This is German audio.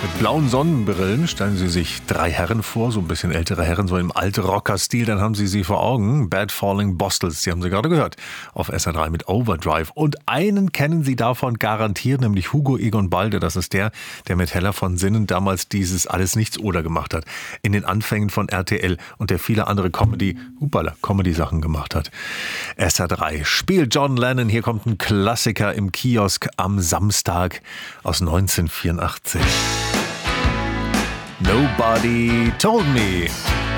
Mit blauen Sonnenbrillen stellen Sie sich 3 Herren vor, so ein bisschen ältere Herren, so im alte Rocker-Stil, dann haben Sie sie vor Augen. Bad Falling Bostels, die haben Sie gerade gehört, auf SR3 mit Overdrive. Und einen kennen Sie davon garantiert, nämlich Hugo Egon Balde. Das ist der mit Hella von Sinnen damals dieses Alles-Nichts-Oder gemacht hat. In den Anfängen von RTL und der viele andere Comedy-Sachen gemacht hat. SR3 spielt John Lennon. Hier kommt ein Klassiker im Kiosk am Samstag aus 1984. Nobody Told Me.